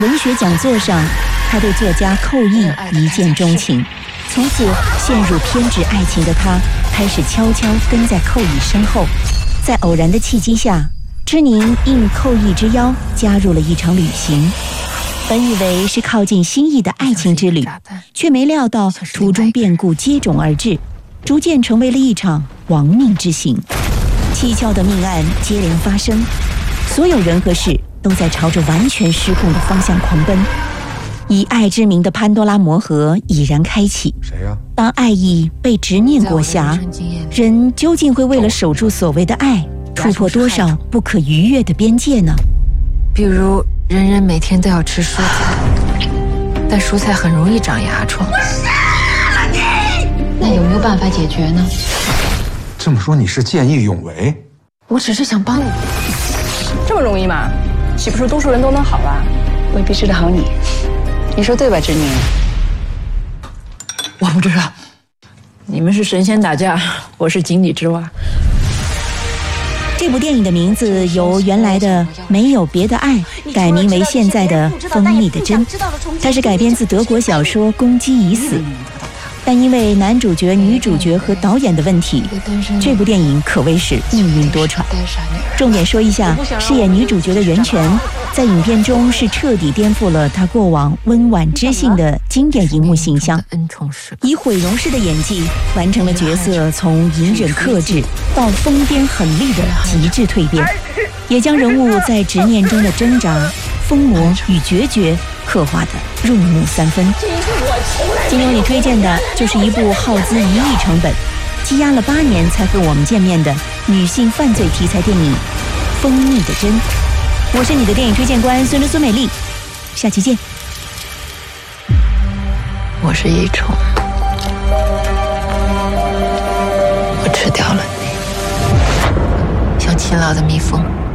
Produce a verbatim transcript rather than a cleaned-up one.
文学讲座上，他对作家寇毅一见钟情，从此陷入偏执爱情的他，开始悄悄跟在寇毅身后。在偶然的契机下，知宁应寇毅之邀，加入了一场旅行。本以为是靠近心意的爱情之旅，却没料到途中变故接踵而至，逐渐成为了一场亡命之行。蹊跷的命案接连发生，所有人和事都在朝着完全失控的方向狂奔。以爱之名的潘多拉魔盒已然开启。 谁呀？ 当爱意被执念裹挟，人究竟会为了守住所谓的爱，突破多少不可逾越的边界呢？ 比如，人人每天都要吃蔬菜，但蔬菜很容易长牙疮。 我杀了你！ 那有没有办法解决呢？ 这么说你是见义勇为？ 我只是想帮你。 这么容易吗？岂不是多数人都能好啊？ 未必治得好你，你说对吧，知宁？ 我不知道，你们是神仙打架，我是井底之蛙。 这部电影的名字由原来的《没有别的爱》改名为现在的《蜂蜜的针》，它是改编自德国小说《公鸡已死》，但因为男主角、女主角和导演的问题，这部电影可谓是命运多舛。重点说一下，饰演女主角的袁泉，在影片中是彻底颠覆了她过往温婉知性的经典荧幕形象，以毁容式的演技完成了角色从隐忍克制到疯癫狠厉的极致蜕变，也将人物在执念中的挣扎、疯魔与决绝刻画得入木三分。今天为你推荐的就是一部耗资一亿成本，积压了八年才和我们见面的女性犯罪题材电影《蜂蜜的针》。我是你的电影推荐官孙孙美丽，下期见。 我是一虫，我吃掉了你，像勤劳的蜜蜂。